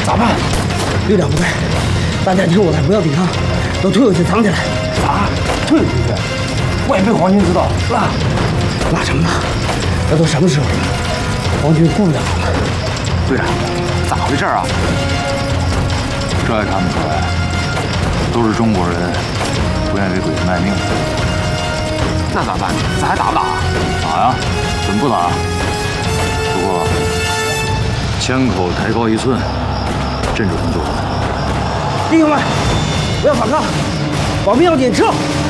咋办？ 队长不对，大家听我的，不要抵抗，都退回去藏起来。 咋？退回去？万一被皇军知道， 那什么呢？这都什么时候了？皇军顾不了我们。 队长，咋回事啊？ 这还看不出来？都是中国人，不愿意给鬼子卖命。 那咋办？咱还打不打？ 打呀，怎么不打？不过枪口抬高1寸，镇住他们就完。 弟兄们，不要反抗，保命要紧，撤！